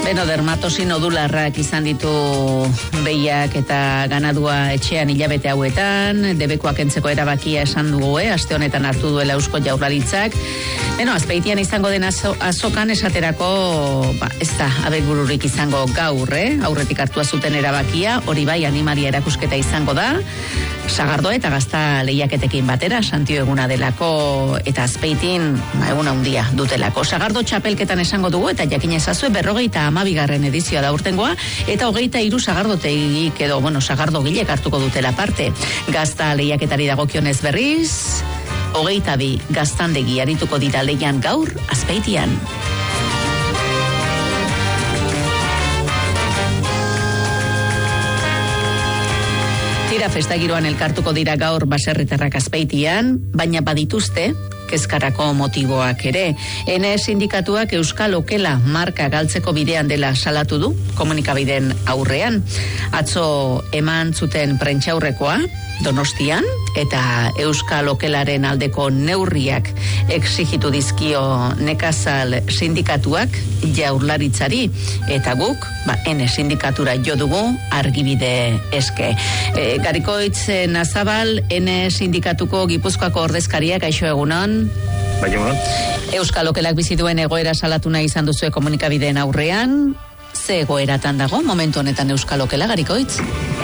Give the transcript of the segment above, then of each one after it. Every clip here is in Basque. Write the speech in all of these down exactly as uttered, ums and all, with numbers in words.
Beno, dermatosi nodularrak izan ditu behiak eta ganadua etxean hilabete hauetan, debekoak entzeko erabakia esan dugu, eh? Aste honetan hartu duela Eusko Jaurlaritzak. Beno, Azpeitian izango den azo, azokan esaterako, ba, ez da, abegururik izango gaur, eh? Aurretik hartua zuten erabakia, hori bai animalia erakusketa izango da, Sagardo eta Gazta lehiaketekin batera, Santio eguna delako eta Azpeitin ba, eguna handia dutelako. Sagardo txapelketan esango dugu eta jakin ezazue berrogeita hamabigarren edizioa da urtengoa eta hogeita hiru sagardotegik edo, bueno, sagardogilek hartuko dutela parte. Gazta lehiaketari dagokionez berriz, hogeita bi gaztandegi arituko dira lehian gaur Azpeitian. Tira festagiroan elkartuko dira gaur baserritarrak Azpeitian, baina badituzte kezkarako motiboak ere. Ene sindikatuak Euskal Okela marka galtzeko bidean dela salatu du komunikabideen aurrean. Atzo eman zuten prentsaurrekoa Donostian eta Euskal Okelaren aldeko neurriak exigitu dizkio nekazal sindikatuak Jaurlaritzari eta guk ba, ene sindikatura jo dugu argibide eske. E, Garikoitz Nazabal, ene sindikatuko Gipuzkoako ordezkariak, kaixo egunon. Bai, egunon. Euskal Okelak bizi duen egoera salatu nahi izan duzue komunikabideen aurrean. Ze egoeratan dago momentu honetan Euskal Okela, Garikoitz?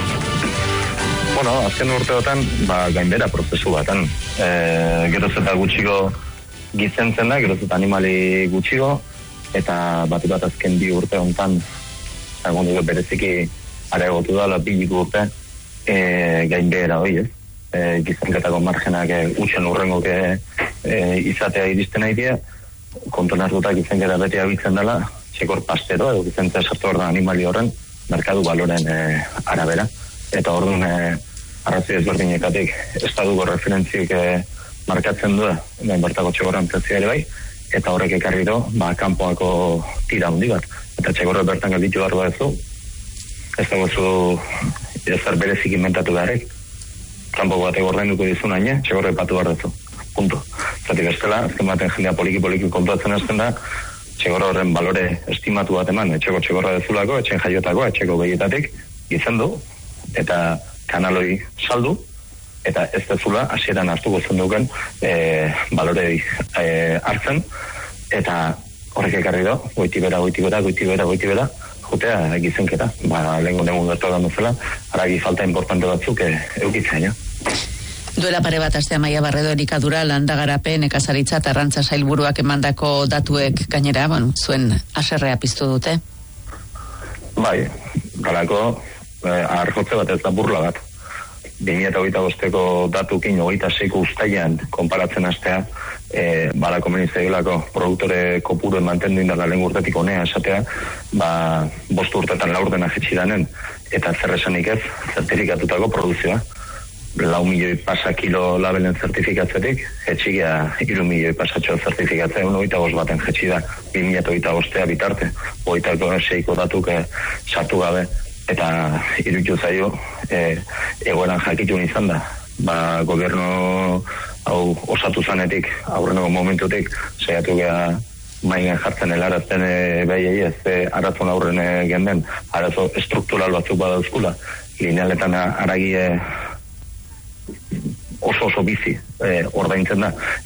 Bueno, azken urteotan, ba, gainbera prozesu batan. E, geroz eta gutxiko gizentzen da, geroz eta animali gutxiko, eta bat bat azken bi urte hontan, egon dugu bereziki areagotu da, biliko urte, e, gainbera hoi, ez? E, gizenketako margenak e, utxen urrengo e, izatea iristen nahi konton hartuta gizenketa beti abitzen dela, txekor pastero, edo gizentzea sartu da animali horren, merkadu baloren e, arabera. Eta orduan e, arrazoi ezberdinekatik estaduko referentziek e, markatzen du, ben bertako txegorran prezioa ere bai, eta horrek ekarri do, ba, kanpoako tira handi bat. Eta txegorra bertan galditu behar badezu, ez dago zu ezer berezik inventatu beharrek, kanpoko batek ordainduko dizun haine, txegorra epatu behar dezu. Punto. Zatik bestela, azken baten jendea poliki-poliki kontuatzen azten da, txegorra horren balore estimatu bat eman, etxeko txegorra dezulako, etxen jaiotako, etxeko behietatik, gizendu, eta kanaloi saldu, eta ez dezula hasieran hartuko zenduken e, balore e, hartzen, eta horrek ekarri do, goiti bera, goiti bera, goiti bera, goiti bera, jutea gizenketa, ba, lehenko negun gertu edan duzela, aragi falta importante batzuk e, eukitzen, ja. Duela pare bat astea Maia Barredo elikadura landagarapen nekazaritza eta arrantza sailburuak emandako datuek gainera, bueno, zuen haserrea piztu dute? Bai, galako eh, arjotze bat ez da burla bat. bi mila hogeita bosteko datukin hogeita seiko ustaian konparatzen astea, eh, bala komenizegelako produktore kopuru mantendu indala lehen urtetik honea esatea, ba, bost urtetan laurdena jetxidanen, eta zer esanik ez, zertifikatutako produzioa. Lau milioi pasa kilo labelen zertifikatzetik, jetxigea iru milioi pasatxo zertifikatzea, un hogeita bost baten jetxida, bi mila hogeita bostea bitarte, hogeita seiko datuk eh, sartu gabe, eta iruditu zaio e, egoeran jakitun izan da. Ba, gobernu hau osatu zanetik, aurreneko momentutik, saiatu geha maien jartzen helarazten e, behiei ez, e, arazon aurren e, genden, arazo estruktural batzuk badauzkula, linealetan aragie oso oso bizi e, ordaintzen da,